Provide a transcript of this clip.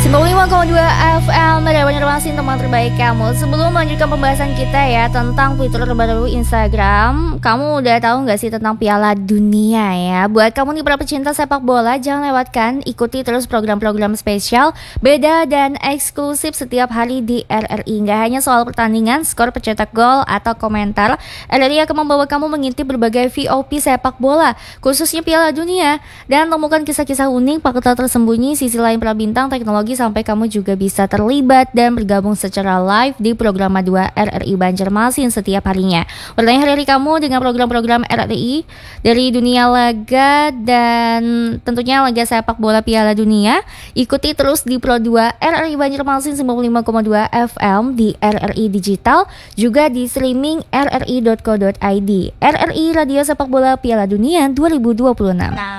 95,2 FM dari Banjarmasin, teman terbaik kamu. Sebelum melanjutkan pembahasan kita ya tentang fitur terbaru Instagram, kamu udah tahu nggak sih tentang Piala Dunia ya? Buat kamu nih para pecinta sepak bola, jangan lewatkan, ikuti terus program-program spesial, beda dan eksklusif setiap hari di RRI. Nggak hanya soal pertandingan, skor, pencetak gol atau komentar, RRI akan membawa kamu mengintip berbagai VOP sepak bola, khususnya Piala Dunia, dan temukan kisah-kisah unik, fakta tersembunyi, sisi lain para bintang, teknologi, sampai kamu juga bisa terlibat dan bergabung secara live di program 2 RRI Banjarmasin setiap harinya. Bertanya hari kamu dengan program-program RRI dari dunia laga dan tentunya laga sepak bola Piala Dunia. Ikuti terus di Pro 2 RRI Banjarmasin 95,2 FM di RRI Digital, juga di streaming rri.co.id. RRI Radio Sepak Bola Piala Dunia 2026.